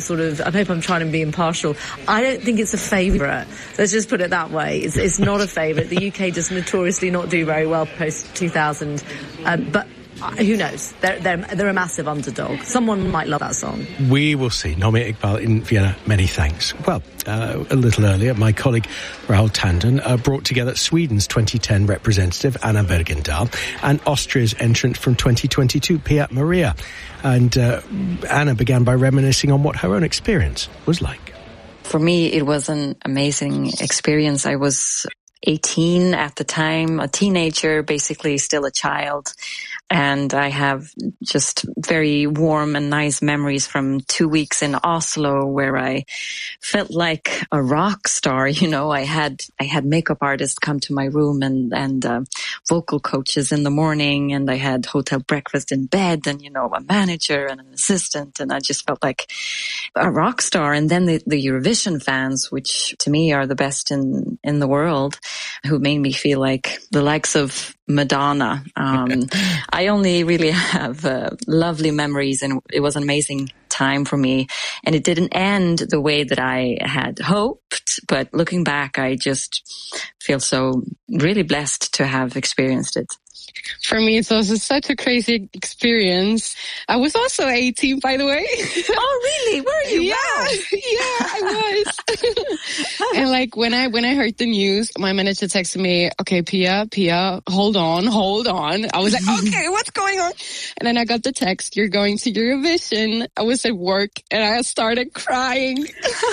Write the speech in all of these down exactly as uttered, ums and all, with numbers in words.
sort of, I hope I'm trying to be impartial. I don't think it's a favourite. Let's just put it that way. It's, it's not a favourite. The U K does notoriously not do very well post two thousand, um, but who knows? They're, they're, they're a massive underdog. Someone might love that song. We will see. Nomi Iqbal in Vienna, many thanks. Well, uh, a little earlier, my colleague Raoul Tandon uh, brought together Sweden's twenty ten representative, Anna Bergendahl, and Austria's entrant from twenty twenty-two, Pia Maria. And uh, Anna began by reminiscing on what her own experience was like. For me, it was an amazing experience. I was eighteen at the time, a teenager, basically still a child. And I have just very warm and nice memories from two weeks in Oslo where I felt like a rock star. You know, I had, I had makeup artists come to my room and, and, uh, vocal coaches in the morning, and I had hotel breakfast in bed and, you know, a manager and an assistant. And I just felt like a rock star. And then the, the Eurovision fans, which to me are the best in, in the world, who made me feel like the likes of Madonna. Um, I only really have uh, lovely memories, and it was an amazing time for me. And it didn't end the way that I had hoped, but looking back, I just feel so really blessed to have experienced it. For me, it's also such a crazy experience. I was also eighteen, by the way. Oh, really? Were you? Yeah, wow. yeah, I was. And like when I when I heard the news, my manager texted me, "Okay, Pia, Pia, hold on, hold on." I was like, "Okay, what's going on?" And then I got the text, "You're going to Eurovision." I was at work and I started crying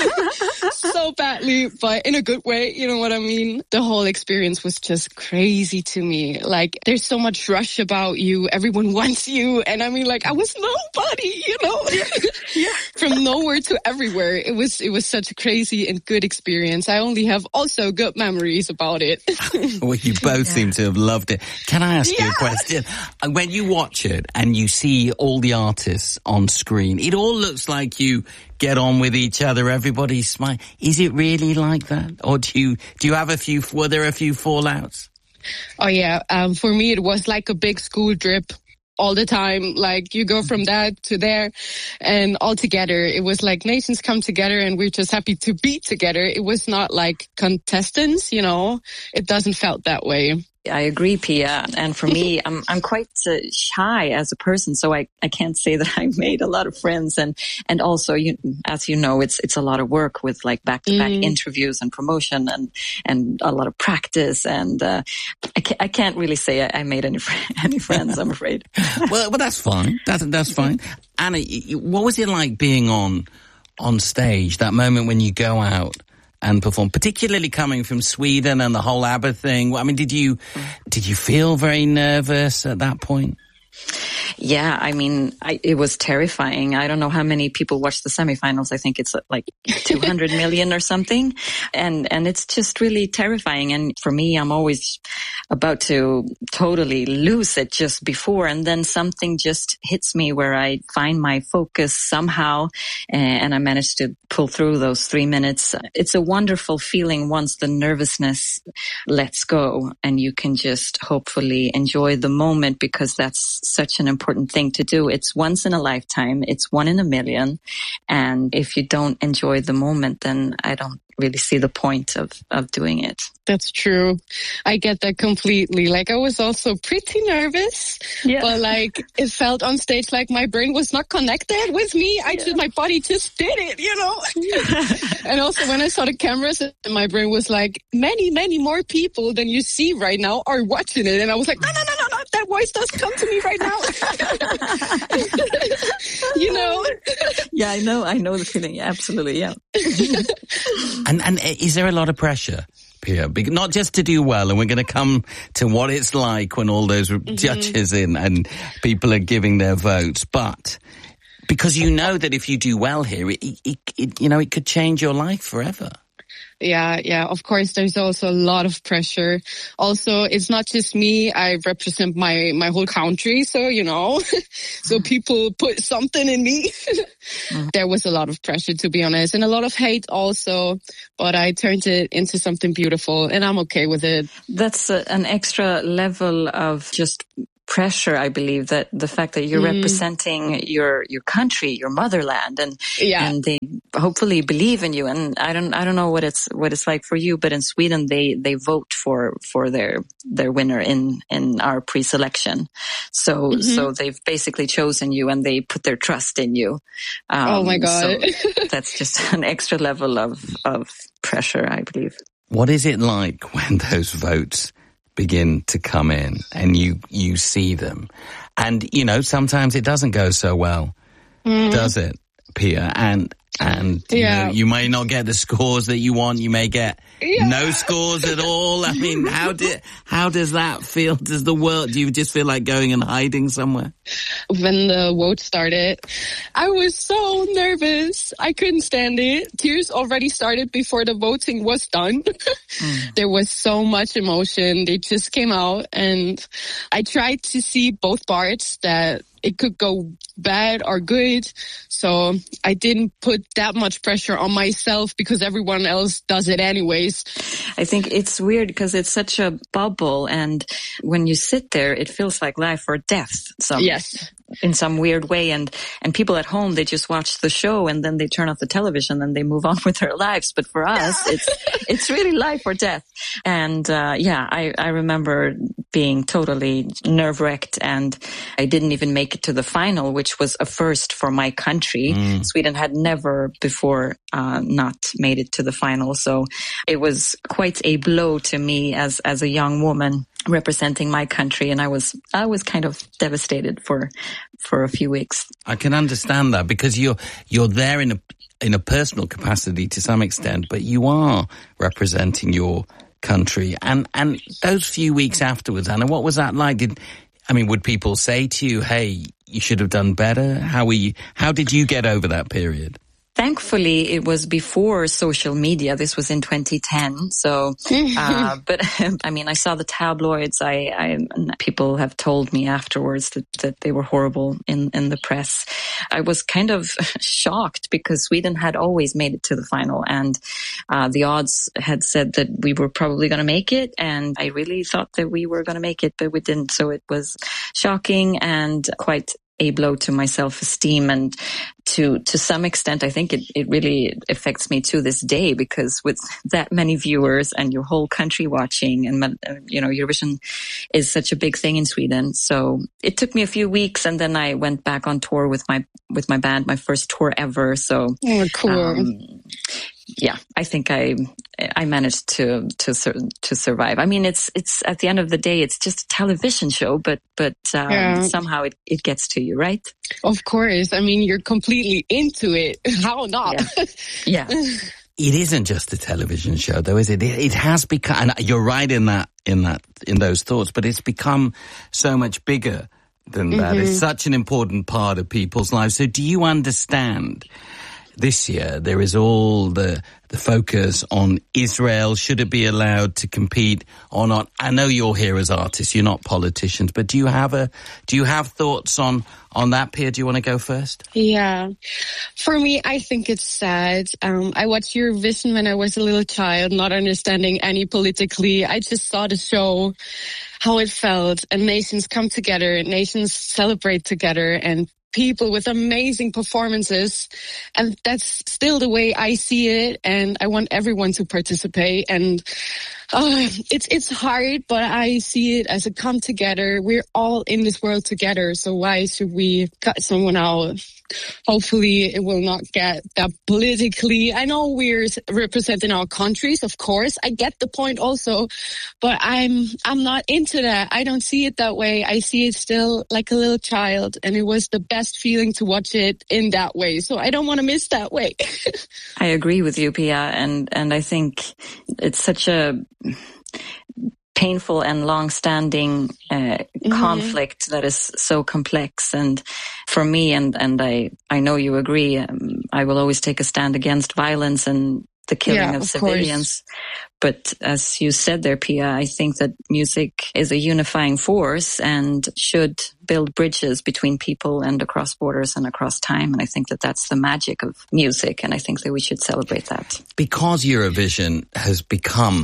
so badly, but in a good way. You know what I mean? The whole experience was just crazy to me. Like, there's so much rush about you. Everyone wants you. And I mean, like, I was nobody, you know, yeah. From nowhere to everywhere. It was, it was such a crazy and good experience. I only have also good memories about it. Well, you both yeah. seem to have loved it. Can I ask yeah. you a question? When you watch it and you see all the artists on screen, it all looks like you get on with each other. Everybody's smiling. Is it really like that? Or do you, do you have a few, were there a few fallouts? Oh, yeah. Um, for me, it was like a big school trip all the time. Like, you go from that to there and all together. It was like nations come together and we're just happy to be together. It was not like contestants, you know. It doesn't felt that way. I agree, Pia. And for me, I'm I'm quite uh, shy as a person, so I, I can't say that I made a lot of friends. And and also, you, as you know, it's it's a lot of work with like back to back interviews and promotion and and a lot of practice. And uh, I can't, I can't really say I, I made any fr- any friends. I'm afraid. well, well, that's fine. That's that's fine. Anna, what was it like being on on stage? That moment when you go out and perform, particularly coming from Sweden and the whole ABBA thing. I mean, did you, did you feel very nervous at that point? Yeah, I mean, I, it was terrifying. I don't know how many people watched the semifinals. I think it's like two hundred million or something. And, and it's just really terrifying. And for me, I'm always about to totally lose it just before. And then something just hits me where I find my focus somehow. And I managed to pull through those three minutes. It's a wonderful feeling once the nervousness lets go and you can just hopefully enjoy the moment, because that's such an important thing to do. It's once in a lifetime. It's one in a million. And if you don't enjoy the moment, then I don't really see the point of, of doing it. That's true. I get that completely. Like, I was also pretty nervous, yeah. but like it felt on stage like my brain was not connected with me. I yeah. just, my body just did it, you know? Yeah. And also when I saw the cameras, my brain was like, many, many more people than you see right now are watching it. And I was like, no, no, no, no, no, that voice doesn't come to me right now. You know? Yeah, I know. I know the feeling. Yeah, absolutely. Yeah. And and is there a lot of pressure, Pia? Not just to do well, and we're going to come to what it's like when all those mm-hmm. judges in and people are giving their votes, but because you know that if you do well here, it, it, it you know, it could change your life forever. Yeah, yeah, of course, there's also a lot of pressure. Also, it's not just me. I represent my, my whole country. So, you know, so people put something in me. Mm-hmm. There was a lot of pressure, to be honest, and a lot of hate also, but I turned it into something beautiful and I'm okay with it. That's a, an extra level of just pressure, I believe, that the fact that you're mm. representing your your country, your motherland, and yeah. and they hopefully believe in you. And I don't I don't know what it's what it's like for you, but in Sweden they they vote for for their their winner in in our pre-selection. So mm-hmm. so they've basically chosen you, and they put their trust in you. Um, oh my God. So that's just an extra level of of pressure, I believe. What is it like when those votes begin to come in and you, you see them? And, you know, sometimes it doesn't go so well, mm. does it, Pia? And, and, you yeah. know, you may not get the scores that you want. You may get yeah. no scores at all. I mean, how did, how does that feel? Does the world, do you just feel like going and hiding somewhere? When the vote started, I was so nervous. I couldn't stand it. Tears already started before the voting was done. mm. There was so much emotion. They just came out, and I tried to see both parts, that it could go bad or good. So I didn't put that much pressure on myself because everyone else does it anyways. I think it's weird because it's such a bubble, and when you sit there, it feels like life or death. Some, yes. in some weird way. And, and people at home, they just watch the show and then they turn off the television and they move on with their lives. But for us, it's, it's really life or death. And, uh, yeah, I, I remember being totally nerve-wracked, and I didn't even make it to the final, which was a first for my country. Mm. Sweden had never before, uh, not made it to the final. So it was quite a blow to me as, as a young woman representing my country, and I was I was kind of devastated for for a few weeks. I can understand that, because you're you're there in a in a personal capacity to some extent, but you are representing your country. And and those few weeks afterwards, Anna, what was that like? Did I mean, would people say to you, "Hey, you should have done better"? How were you, how did you get over that period? Thankfully, it was before social media. This was in twenty ten. So, uh, but I mean, I saw the tabloids. I, I people have told me afterwards that, that they were horrible in, in the press. I was kind of shocked because Sweden had always made it to the final, and uh, the odds had said that we were probably going to make it. And I really thought that we were going to make it, but we didn't. So it was shocking and quite a blow to my self-esteem, and to to some extent I think it, it really affects me to this day, because with that many viewers and your whole country watching, and you know, Eurovision is such a big thing in Sweden. So it took me a few weeks, and then I went back on tour with my with my band, my first tour ever. So oh, cool. Um, yeah, I think I I managed to to to survive. I mean, it's it's at the end of the day, it's just a television show, but but um, yeah. somehow it, it gets to you, right? Of course. I mean, you're completely into it. How not? Yeah. yeah. It isn't just a television show, though, is it? It has become, and you're right in that in that in those thoughts, but it's become so much bigger than that. Mm-hmm. It's such an important part of people's lives. So, do you understand? This year, there is all the the focus on Israel. Should it be allowed to compete or not? I know you're here as artists, you're not politicians, but do you have a do you have thoughts on on that, Pia? Do you want to go first? Yeah, for me, I think it's sad. Um, I watched Eurovision when I was a little child, not understanding any politically. I just saw the show, how it felt, and nations come together, nations celebrate together, and people with amazing performances, and that's still the way I see it, and I want everyone to participate. And uh, it's it's hard, but I see it as a come together. We're all in this world together, so why should we cut someone out? Hopefully it will not get that politically. I know we're representing our countries, of course. I get the point also, but I'm I'm not into that. I don't see it that way. I see it still like a little child, and it was the best feeling to watch it in that way. So I don't want to miss that way. I agree with you, Pia, and and I think it's such a painful and long-standing uh, mm-hmm. conflict that is so complex. And for me, and and I I know you agree, um, I will always take a stand against violence and the killing yeah, of, of civilians. But as you said there, Pia, I think that music is a unifying force and should build bridges between people and across borders and across time. And I think that that's the magic of music. And I think that we should celebrate that. Because Eurovision has become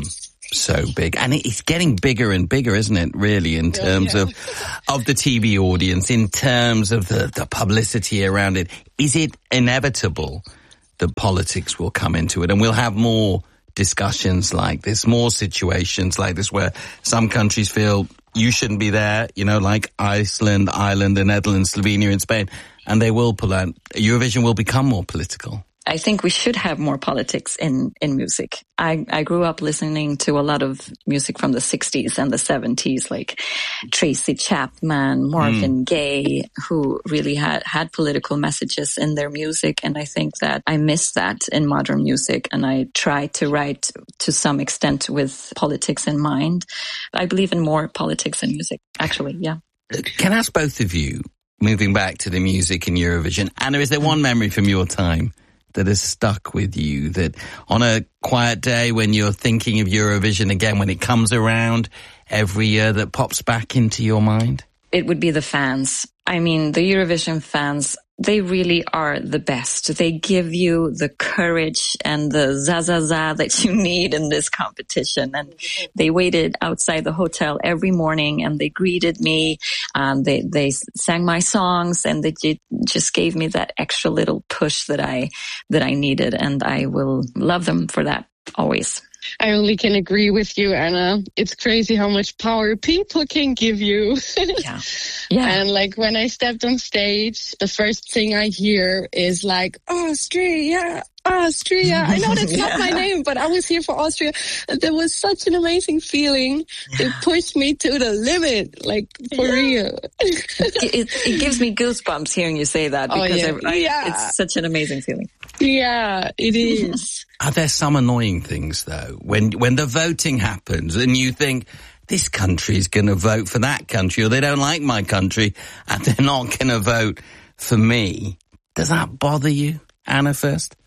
so big. And it's getting bigger and bigger, isn't it, really, in terms yeah, yeah. of of the T V audience, in terms of the, the publicity around it. Is it inevitable that politics will come into it and we'll have more discussions like this, more situations like this where some countries feel you shouldn't be there, you know, like Iceland, Ireland, the Netherlands, Slovenia and Spain, and they will pull out. Eurovision will become more political. I think we should have more politics in, in music. I, I grew up listening to a lot of music from the sixties and the seventies, like Tracy Chapman, Marvin mm. Gaye, who really had, had political messages in their music. And I think that I miss that in modern music. And I try to write to some extent with politics in mind. I believe in more politics in music, actually, yeah. Can I ask both of you, moving back to the music in Eurovision, Anna, is there one memory from your time that has stuck with you, that on a quiet day when you're thinking of Eurovision again, when it comes around every year, that pops back into your mind? It would be the fans. I mean, the Eurovision fans, they really are the best. They give you the courage and the za-za-za that you need in this competition. And they waited outside the hotel every morning and they greeted me. Um, they, they sang my songs and they just gave me that extra little push that I, that I needed. And I will love them for that always. I only can agree with you, Anna. It's crazy how much power people can give you. yeah. yeah. And like when I stepped on stage, the first thing I hear is like, Austria, Austria. I know that's yeah. not my name, but I was here for Austria. And there was such an amazing feeling. It pushed me to the limit, like for yeah. real. it, it, it gives me goosebumps hearing you say that because oh, yeah. I, I, yeah. it's such an amazing feeling. Yeah, it is. Are there some annoying things, though, when when the voting happens and you think, this country's going to vote for that country, or they don't like my country and they're not going to vote for me? Does that bother you, Anna, first?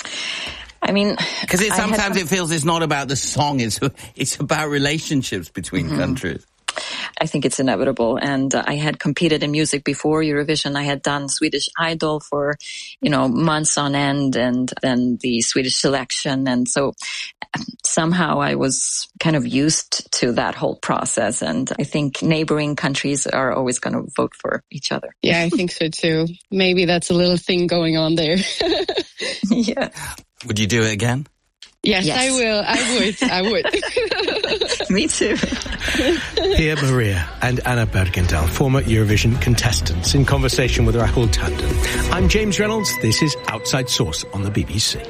I mean... Because sometimes it feels it's not about the song, it's, it's about relationships between mm-hmm. countries. I think it's inevitable. And uh, I had competed in music before Eurovision. I had done Swedish Idol for, you know, months on end, and then the Swedish selection. And so somehow I was kind of used to that whole process. And I think neighboring countries are always going to vote for each other. Yeah, I think so too. Maybe that's a little thing going on there. yeah. Would you do it again? Yes, yes. I will. I would. I would. Me too. Pia Maria and Anna Bergendahl, former Eurovision contestants, in conversation with Rahul Tandon. I'm James Reynolds. This is Outside Source on the B B C.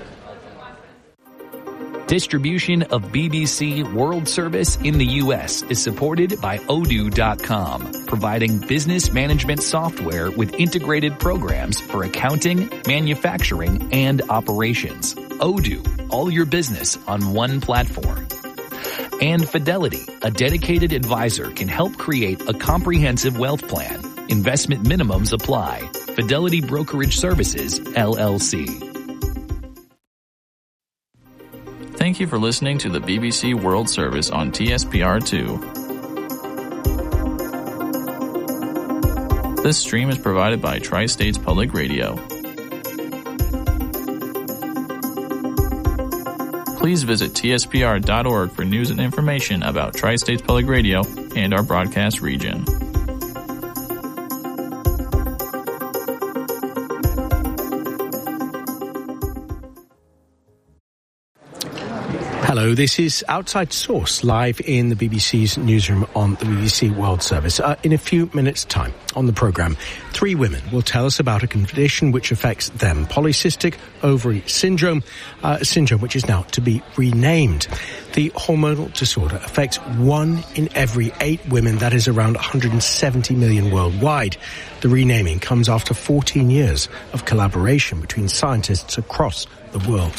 Distribution of B B C World Service in the U S is supported by Odoo dot com, providing business management software with integrated programs for accounting, manufacturing, and operations. Odoo, all your business on one platform. And Fidelity, a dedicated advisor, can help create a comprehensive wealth plan. Investment minimums apply. Fidelity Brokerage Services, L L C. Thank you for listening to the B B C World Service on T S P R two. This stream is provided by Tri-States Public Radio. Please visit T S P R dot org for news and information about Tri-States Public Radio and our broadcast region. Hello, this is Outside Source, live in the B B C's newsroom on the B B C World Service. Uh, in a few minutes' time on the programme, three women will tell us about a condition which affects them, polycystic ovary syndrome, uh, a syndrome which is now to be renamed. The hormonal disorder affects one in every eight women, that is around one hundred seventy million worldwide. The renaming comes after fourteen years of collaboration between scientists across the world.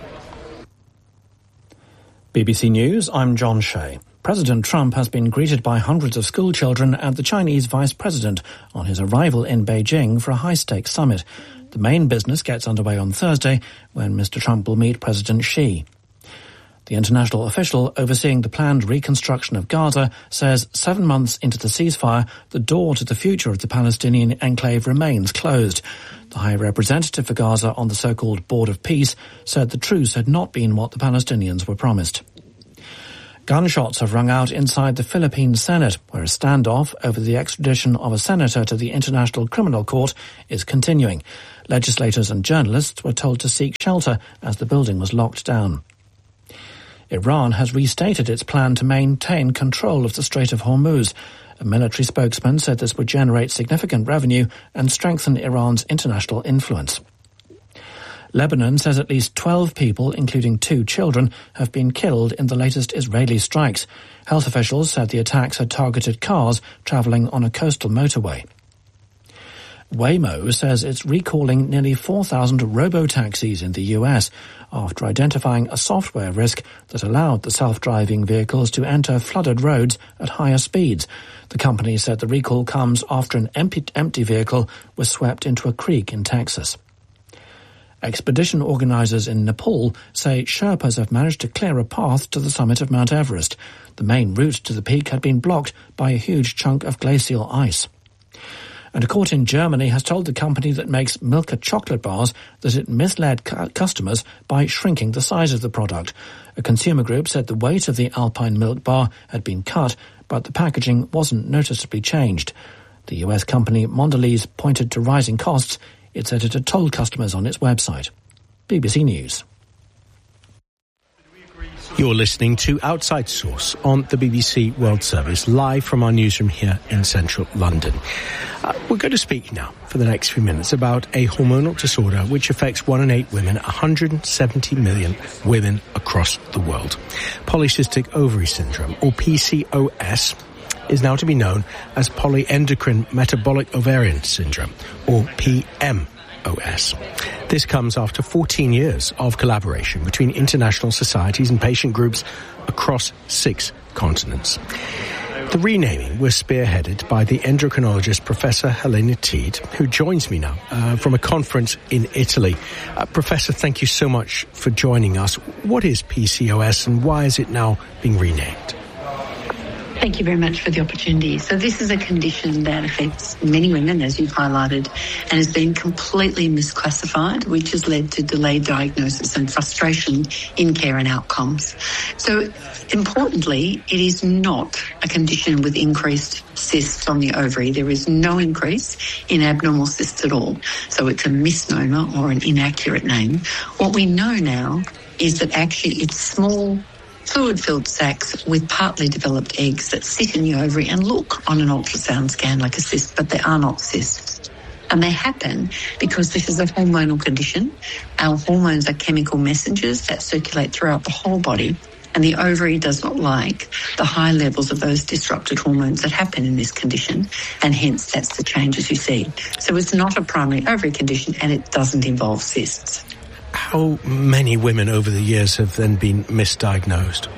B B C News, I'm John Shea. President Trump has been greeted by hundreds of school children and the Chinese vice president on his arrival in Beijing for a high-stakes summit. The main business gets underway on Thursday when Mister Trump will meet President Xi. The international official overseeing the planned reconstruction of Gaza says seven months into the ceasefire, the door to the future of the Palestinian enclave remains closed. The High Representative for Gaza on the so-called Board of Peace said the truce had not been what the Palestinians were promised. Gunshots have rung out inside the Philippine Senate, where a standoff over the extradition of a senator to the International Criminal Court is continuing. Legislators and journalists were told to seek shelter as the building was locked down. Iran has restated its plan to maintain control of the Strait of Hormuz. A military spokesman said this would generate significant revenue and strengthen Iran's international influence. Lebanon says at least twelve people, including two children, have been killed in the latest Israeli strikes. Health officials said the attacks had targeted cars travelling on a coastal motorway. Waymo says it's recalling nearly four thousand robo-taxis in the U S after identifying a software risk that allowed the self-driving vehicles to enter flooded roads at higher speeds. The company said the recall comes after an empty, empty vehicle was swept into a creek in Texas. Expedition organisers in Nepal say Sherpas have managed to clear a path to the summit of Mount Everest. The main route to the peak had been blocked by a huge chunk of glacial ice. And a court in Germany has told the company that makes Milka chocolate bars that it misled cu- customers by shrinking the size of the product. A consumer group said the weight of the Alpine milk bar had been cut, but the packaging wasn't noticeably changed. The U S company Mondelez pointed to rising costs. It said it had told customers on its website. B B C News. You're listening to Outside Source on the B B C World Service, live from our newsroom here in central London. Uh, we're going to speak now for the next few minutes about a hormonal disorder which affects one in eight women, one hundred seventy million women across the world. Polycystic ovary syndrome, or P C O S, is now to be known as polyendocrine metabolic ovarian syndrome, or P M O S. This comes after fourteen years of collaboration between international societies and patient groups across six continents. The renaming was spearheaded by the endocrinologist Professor Helena Teede, who joins me now uh, from a conference in Italy. Uh, Professor, thank you so much for joining us. What is P C O S and why is it now being renamed? Thank you very much for the opportunity. So this is a condition that affects many women, as you've highlighted, and has been completely misclassified, which has led to delayed diagnosis and frustration in care and outcomes. So importantly, it is not a condition with increased cysts on the ovary. There is no increase in abnormal cysts at all. So it's a misnomer or an inaccurate name. What we know now is that actually it's small fluid-filled sacs with partly developed eggs that sit in the ovary and look on an ultrasound scan like a cyst, but they are not cysts. And they happen because this is a hormonal condition. Our hormones are chemical messengers that circulate throughout the whole body, and the ovary does not like the high levels of those disrupted hormones that happen in this condition, and hence that's the changes you see. So it's not a primary ovary condition, and it doesn't involve cysts. How many women over the years have then been misdiagnosed?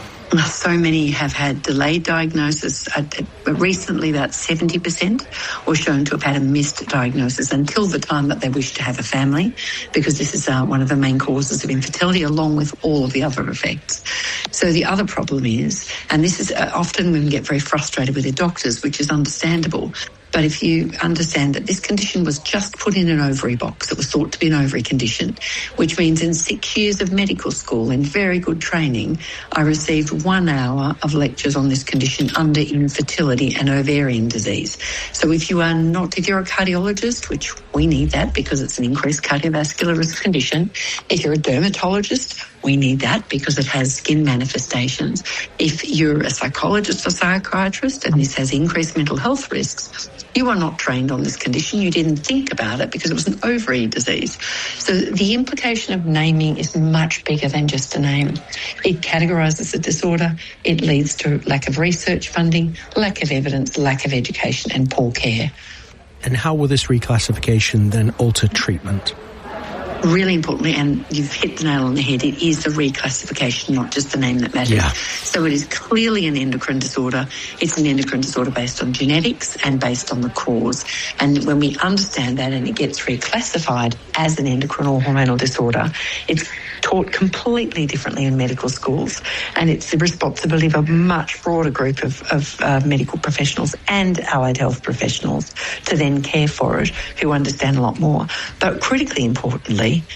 So many have had delayed diagnosis. Recently, about seventy percent were shown to have had a missed diagnosis until the time that they wish to have a family, because this is uh, one of the main causes of infertility, along with all of the other effects. So the other problem is, and this is uh, often women get very frustrated with their doctors, which is understandable. But if you understand that this condition was just put in an ovary box, it was thought to be an ovary condition, which means in six years of medical school and very good training, I received one hour of lectures on this condition under infertility and ovarian disease. So if you are not, if you're a cardiologist, which we need that because it's an increased cardiovascular risk condition, if you're a dermatologist, we need that because it has skin manifestations. If you're a psychologist or psychiatrist and this has increased mental health risks, you are not trained on this condition. You didn't think about it because it was an ovary disease. So the implication of naming is much bigger than just a name. It categorises a disorder. It leads to lack of research funding, lack of evidence, lack of education and poor care. And how will this reclassification then alter treatment? Really importantly, and you've hit the nail on the head, it is the reclassification, not just the name that matters. Yeah. So it is clearly an endocrine disorder. It's an endocrine disorder based on genetics and based on the cause. And when we understand that and it gets reclassified as an endocrine or hormonal disorder, it's taught completely differently in medical schools, and it's the responsibility of a much broader group of, of uh, medical professionals and allied health professionals to then care for it, who understand a lot more. But critically importantly,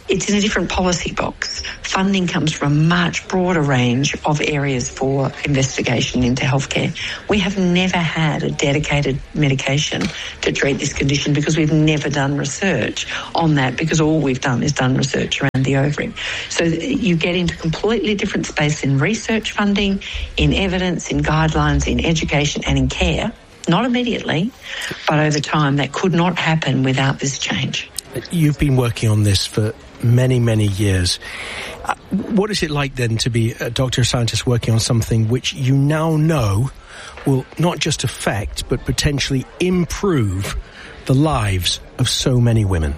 it's in a different policy box. Funding comes from a much broader range of areas for investigation into healthcare. We have never had a dedicated medication to treat this condition because we've never done research on that, because all we've done is done research around the ovary. So you get into completely different space in research funding, in evidence, in guidelines, in education and in care. Not immediately, but over time. That could not happen without this change. You've been working on this for many, many years. Uh, what is it like then to be a doctor or scientist working on something which you now know will not just affect but potentially improve the lives of so many women?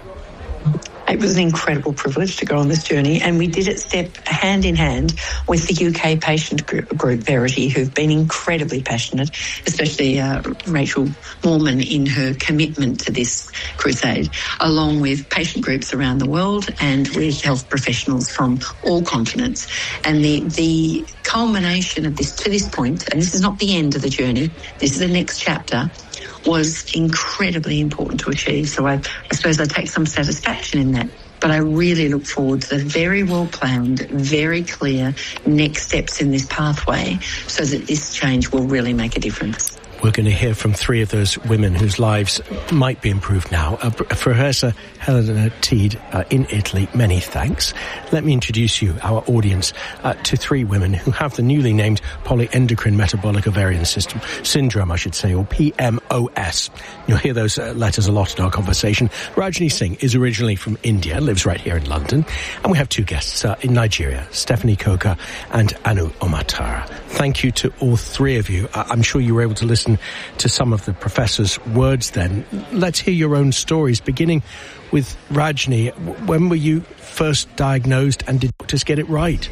It was an incredible privilege to go on this journey, and we did it step hand in hand with the U K patient group, Verity, who've been incredibly passionate, especially uh, Rachel Moorman in her commitment to this crusade, along with patient groups around the world and with health professionals from all continents. And the, the culmination of this to this point, and this is not the end of the journey, this is the next chapter, was incredibly important to achieve. So I, I suppose I take some satisfaction in that. But I really look forward to the very well-planned, very clear next steps in this pathway so that this change will really make a difference. We're going to hear from three of those women whose lives might be improved now. Uh, Professor Helena Teede uh, in Italy, many thanks. Let me introduce you, our audience, uh, to three women who have the newly named polyendocrine metabolic ovarian system syndrome, I should say, or P M O S. You'll hear those uh, letters a lot in our conversation. Rajni Singh is originally from India, lives right here in London. And we have two guests uh, in Nigeria, Stephanie Coker and Anu Omatara. Thank you to all three of you. Uh, I'm sure you were able to listen to some of the professor's words then. Let's hear your own stories, beginning with Rajni. When were you first diagnosed and did doctors get it right?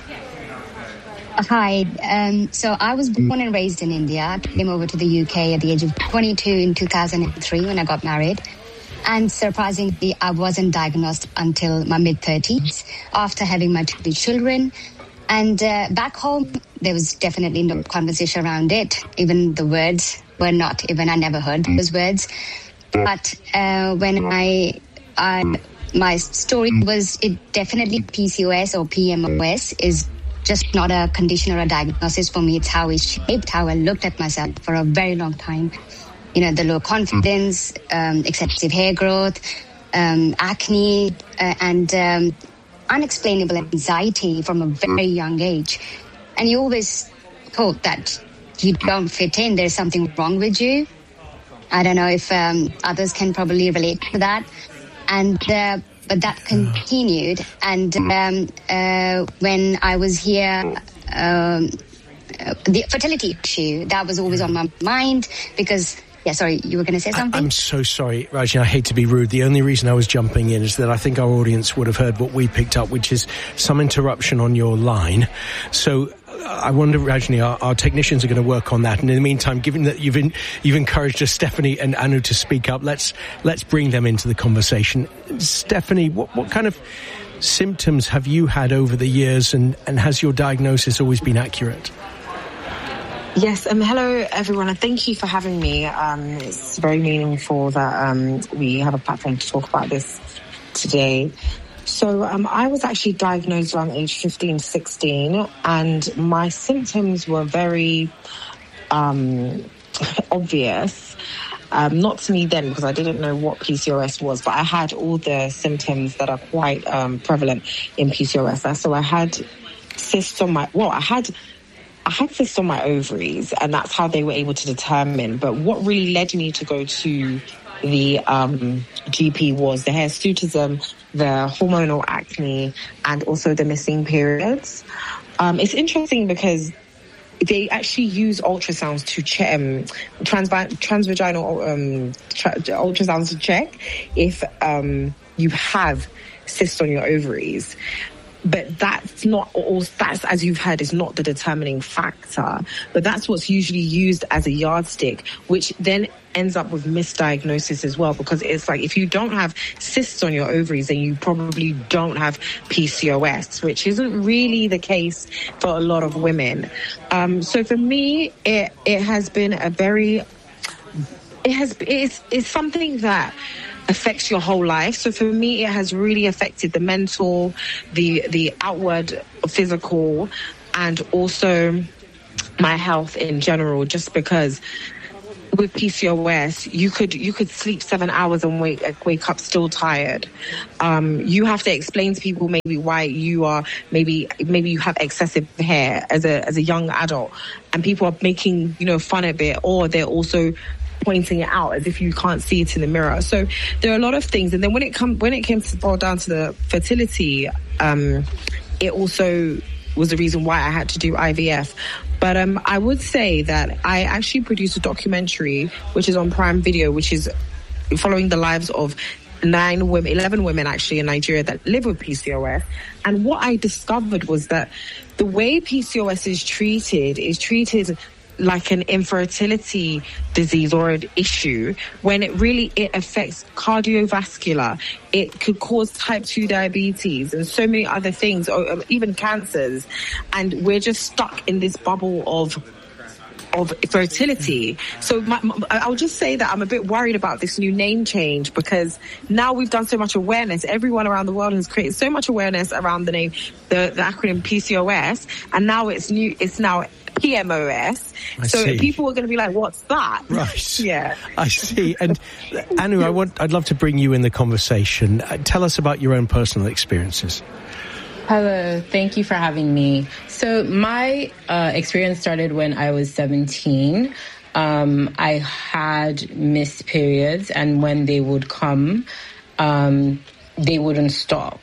Hi. Um, so I was born and raised in India. I came over to the U K at the age of twenty-two in two thousand three when I got married. And surprisingly, I wasn't diagnosed until my mid-thirties after having my two children. And uh, back home, there was definitely no conversation around it. Even the words were not, even I never heard those words. But uh, when I, I, my story was, it definitely P C O S or P M O S is just not a condition or a diagnosis for me. It's how it shaped how I looked at myself for a very long time. You know, the low confidence, um, excessive hair growth, um, acne, uh, and um, unexplainable anxiety from a very young age. And you always thought that you don't fit in, there's something wrong with you. I don't know if um, others can probably relate to that. And uh, but that continued. And um, uh, when I was here, um, uh, the fertility issue, that was always on my mind because... Yeah, sorry, you were going to say something? I'm so sorry, Rajni, I hate to be rude. The only reason I was jumping in is that I think our audience would have heard what we picked up, which is some interruption on your line. So I wonder, Rajni, our, our technicians are going to work on that. And in the meantime, given that you've in, you've encouraged us, Stephanie and Anu, to speak up, let's let's bring them into the conversation. Stephanie, what, what kind of symptoms have you had over the years, and, and has your diagnosis always been accurate? Yes, um, hello everyone, and thank you for having me. Um, it's very meaningful that um, we have a platform to talk about this today. So um, I was actually diagnosed around age fifteen, sixteen, and my symptoms were very um, obvious. Um, not to me then, because I didn't know what P C O S was, but I had all the symptoms that are quite um, prevalent in P C O S. So I had cysts on my, well, I had... I had cysts on my ovaries, and that's how they were able to determine. But what really led me to go to the um, G P was the hirsutism, the hormonal acne, and also the missing periods. Um, it's interesting because they actually use ultrasounds to check, um, trans- transvaginal um, tra- ultrasounds to check if um, you have cysts on your ovaries. But that's not all, that's, as you've heard, is not the determining factor. But that's what's usually used as a yardstick, which then ends up with misdiagnosis as well, because it's like if you don't have cysts on your ovaries, then you probably don't have P C O S, which isn't really the case for a lot of women. Um, so for me, it, it has been a very, it has, it's, it's something that affects your whole life. So for me, it has really affected the mental, the the outward physical, and also my health in general, just because with P C O S, you could you could sleep seven hours and wake wake up still tired. Um, you have to explain to people maybe why you are maybe maybe you have excessive hair as a as a young adult, and people are making you know fun of it, or they're also pointing it out as if you can't see it in the mirror. So there are a lot of things. And then when it come when it came to boil down to the fertility, um, it also was the reason why I had to do I V F. But um, I would say that I actually produced a documentary, which is on Prime Video, which is following the lives of nine women, eleven women actually in Nigeria that live with P C O S. And what I discovered was that the way P C O S is treated is treated like an infertility disease or an issue, when it really, it affects cardiovascular. It could cause type two diabetes and so many other things, or even cancers. And we're just stuck in this bubble of of fertility. So my, my, I'll just say that I'm a bit worried about this new name change, because now we've done so much awareness. Everyone around the world has created so much awareness around the name, the, the acronym P C O S, and now it's new, it's now P M O S. I so see. People are going to be like, what's that? Right. Yeah. I see. And Anu, I want, I'd love to bring you in the conversation. Uh, tell us about your own personal experiences. Hello, thank you for having me. So my uh, experience started when I was seventeen. Um, I had missed periods, and when they would come, um, they wouldn't stop.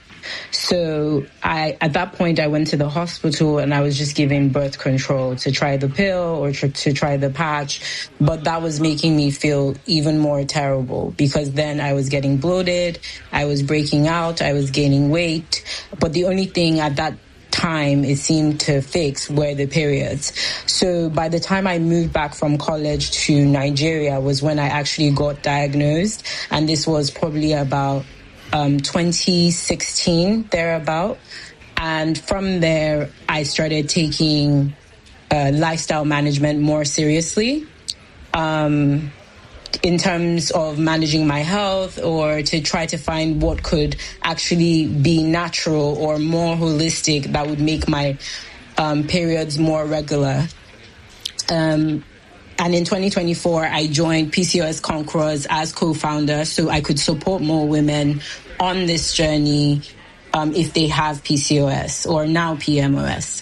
So I, at that point, I went to the hospital and I was just given birth control to try the pill or to, to try the patch. But that was making me feel even more terrible, because then I was getting bloated, I was breaking out, I was gaining weight. But the only thing at that time it seemed to fix were the periods. So by the time I moved back from college to Nigeria was when I actually got diagnosed. And this was probably about Um, twenty sixteen, thereabout. And from there, I started taking uh, lifestyle management more seriously um, in terms of managing my health, or to try to find what could actually be natural or more holistic that would make my um, periods more regular. Um, And in twenty twenty-four, I joined P C O S Conquerors as co-founder, so I could support more women on this journey um, if they have P C O S, or now P M O S.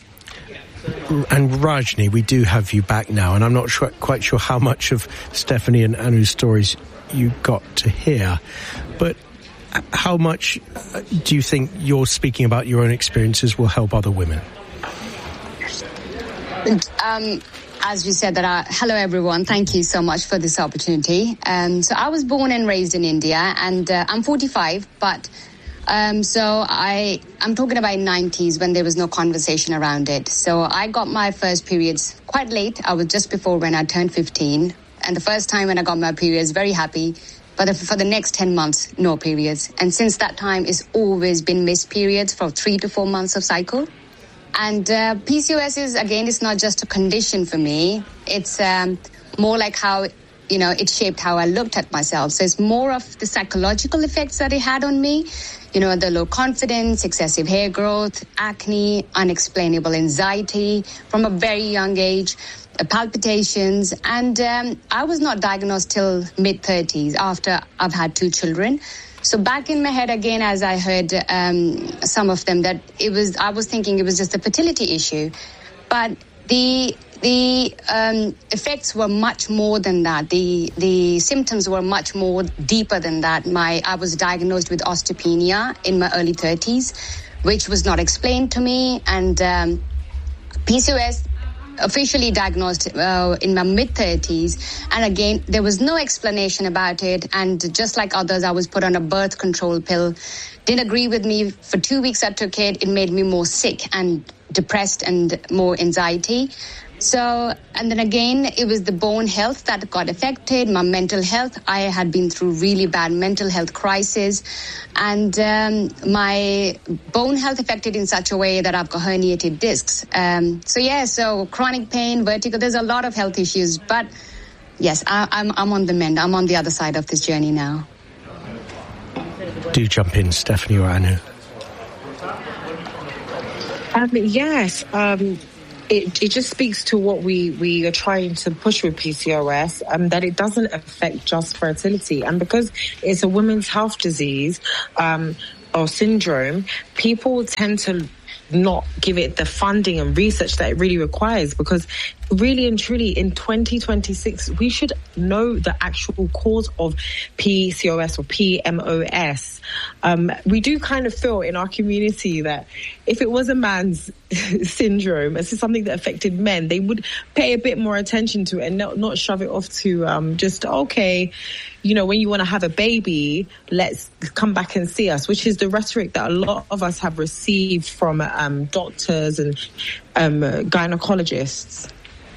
And Rajni, we do have you back now, and I'm not sure, quite sure how much of Stephanie and Anu's stories you got to hear, but how much do you think you're speaking about your own experiences will help other women? Um, as you said, that I, hello everyone, thank you so much for this opportunity. Um, so I was born and raised in India, and uh, I'm forty-five, but um, so I, I'm talking about nineties when there was no conversation around it. So I got my first periods quite late. I was just before when I turned fifteen, and the first time when I got my periods, very happy. But for the next ten months, no periods. And since that time, it's always been missed periods for three to four months of cycle. And uh, P C O S is, again, it's not just a condition for me. It's um, more like how, you know, it shaped how I looked at myself. So it's more of the psychological effects that it had on me. You know, the low confidence, excessive hair growth, acne, unexplainable anxiety from a very young age, uh, palpitations. And um, I was not diagnosed till mid-thirties after I've had two children. So back in my head again, as I heard um, some of them, that it was, I was thinking it was just a fertility issue. But the the um, effects were much more than that. The the symptoms were much more deeper than that. My I was diagnosed with osteopenia in my early thirties, which was not explained to me. And um, P C O S officially diagnosed uh, in my mid-thirties, and again there was no explanation about it. And just like others, I was put on a birth control pill. Didn't agree with me. For two weeks I took it. It made me more sick and depressed and more anxiety. So, and then again, it was the bone health that got affected, my mental health. I had been through really bad mental health crisis, and um, my bone health affected in such a way that I've got herniated discs. Um, so yeah, so chronic pain, vertigo, there's a lot of health issues, but yes, I, I'm, I'm on the mend. I'm on the other side of this journey now. Do jump in, Stephanie or Anu. Um, yes, um, it, it just speaks to what we, we are trying to push with P C O S, um, that it doesn't affect just fertility. And because it's a women's health disease um, or syndrome, people tend to not give it the funding and research that it really requires, because really and truly in twenty twenty-six we should know the actual cause of P C O S or P M O S. Um, we do kind of feel in our community that if it was a man's syndrome, this is something that affected men, they would pay a bit more attention to it and not, not shove it off to um, just, okay, you know, when you want to have a baby, let's come back and see us, which is the rhetoric that a lot of us have received from um, doctors and um, gynecologists.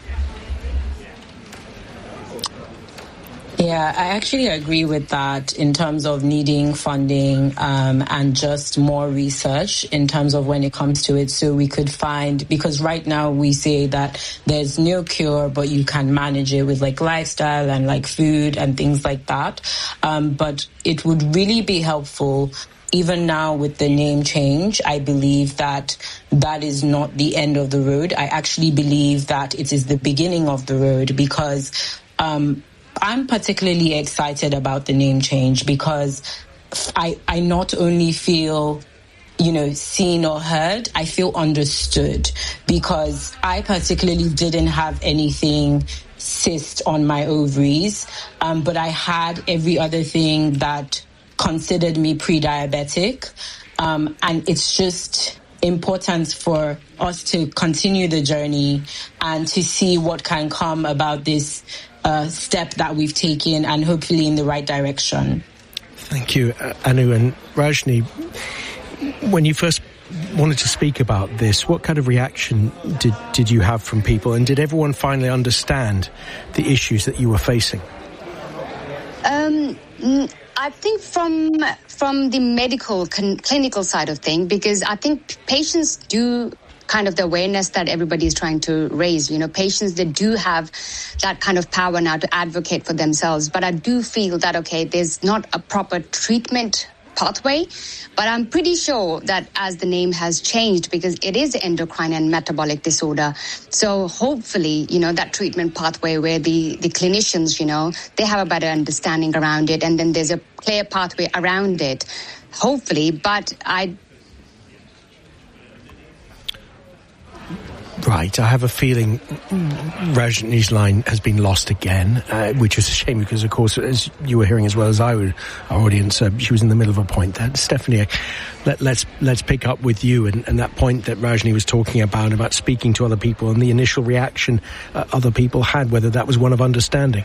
Yeah, I actually agree with that in terms of needing funding um, and just more research in terms of when it comes to it, so we could find, because right now we say that there's no cure, but you can manage it with like lifestyle and like food and things like that. Um, but it would really be helpful. Even now with the name change, I believe that that is not the end of the road. I actually believe that it is the beginning of the road, because um, I'm particularly excited about the name change because I, I not only feel, you know, seen or heard, I feel understood, because I particularly didn't have anything cyst on my ovaries, um, but I had every other thing that considered me pre-diabetic. Um, and it's just important for us to continue the journey and to see what can come about this uh, step that we've taken, and hopefully in the right direction. Thank you, uh, Anu. And Rajni, when you first wanted to speak about this, what kind of reaction did, did you have from people? And did everyone finally understand the issues that you were facing? Um, I think from from the medical, con- clinical side of things, because I think patients do kind of the awareness that everybody is trying to raise. You know, patients, they do have that kind of power now to advocate for themselves. But I do feel that, okay, there's not a proper treatment pathway, but I'm pretty sure that as the name has changed, because it is endocrine and metabolic disorder, so hopefully, you know, that treatment pathway where the, the clinicians, you know, they have a better understanding around it, and then there's a clear pathway around it, hopefully. But I Right, I have a feeling Rajni's line has been lost again, uh, which is a shame because, of course, as you were hearing as well as I would, our audience, uh, she was in the middle of a point there. Stephanie, let, let's let's pick up with you and, and that point that Rajni was talking about, about speaking to other people and the initial reaction uh, other people had, whether that was one of understanding.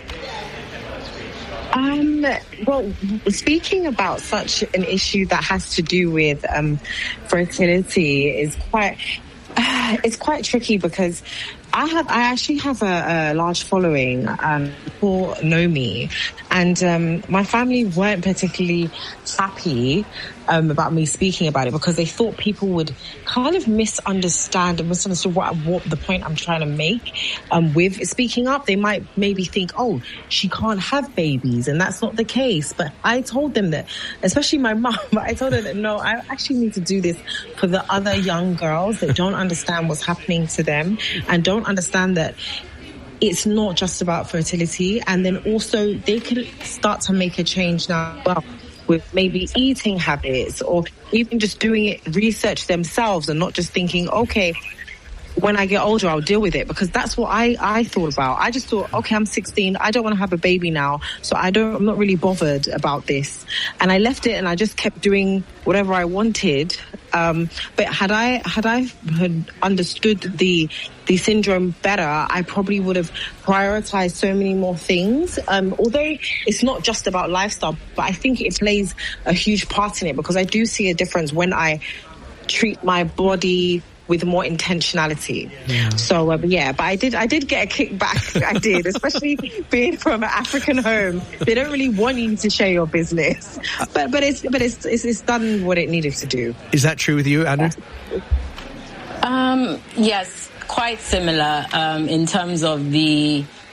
Um, well, speaking about such an issue that has to do with um, fertility is quite... Uh, it's quite tricky because I have, I actually have a, a large following. Um, people know me, and um, my family weren't particularly happy um, about me speaking about it because they thought people would kind of misunderstand and misunderstand what, what the point I'm trying to make um, with speaking up. They might maybe think, oh, she can't have babies, and that's not the case. But I told them that, especially my mom, I told her that no, I actually need to do this for the other young girls that don't understand what's happening to them and don't understand that it's not just about fertility. And then also they can start to make a change now well with maybe eating habits, or even just doing it research themselves and not just thinking, okay, when I get older, I'll deal with it, because that's what I, I thought about. I just thought, okay, I'm sixteen. I don't want to have a baby now. So I don't, I'm not really bothered about this. And I left it and I just kept doing whatever I wanted. Um, but had I, had I had understood the, the syndrome better, I probably would have prioritized so many more things. Um, although it's not just about lifestyle, but I think it plays a huge part in it, because I do see a difference when I treat my body with more intentionality. Yeah. So um, yeah, but I did I did get a kickback. I did, especially being from an African home. They don't really want you to share your business, but but it's but it's it's, it's done what it needed to do. Is that true with you, Anna? Um, yes, quite similar um, in terms of the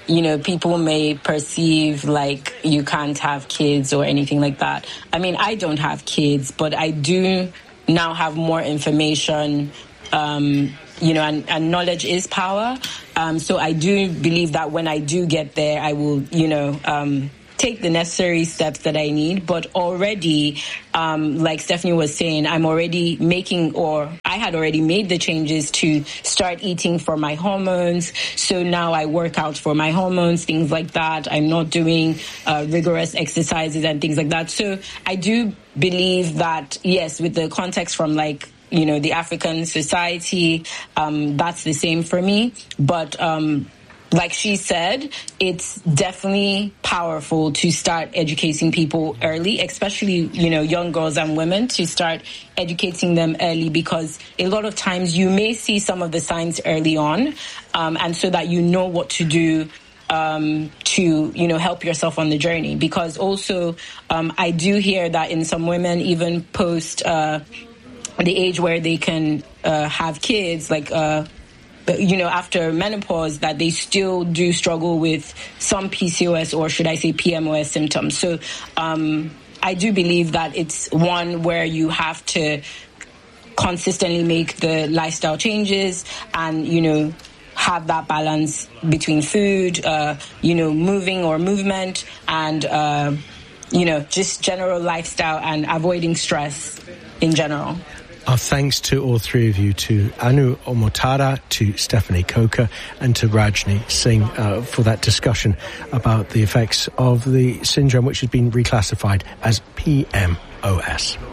you know, people may perceive like you can't have kids or anything like that. I mean, I don't have kids, but I do now have more information, um, you know, and, and knowledge is power. Um, so I do believe that when I do get there, I will, you know, um, take the necessary steps that I need. But already, um, like Stephanie was saying, I'm already making, or I had already made the changes to start eating for my hormones. So now I work out for my hormones, things like that. I'm not doing uh, rigorous exercises and things like that. So I do believe that, yes, with the context from like, you know, the African society, um, that's the same for me. But, um, like she said, it's definitely powerful to start educating people early, especially, you know, young girls and women, to start educating them early, because a lot of times you may see some of the signs early on, um, and so that you know what to do um, to, you know, help yourself on the journey. Because also, um, I do hear that in some women, even post uh, the age where they can uh, have kids, like, uh, you know, after menopause, that they still do struggle with some P C O S, or should I say P M O S symptoms. So um, I do believe that it's one where you have to consistently make the lifestyle changes and, you know, have that balance between food, uh, you know, moving or movement, and, uh, you know, just general lifestyle and avoiding stress in general. Our thanks to all three of you, to Anu Omotara, to Stephanie Coker, and to Rajni Singh uh, for that discussion about the effects of the syndrome, which has been reclassified as P M O S.